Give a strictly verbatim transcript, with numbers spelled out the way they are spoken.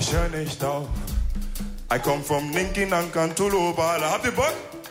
ich hör nicht auf. I come from Ninki Nankan Tulubala. Habt ihr Bock?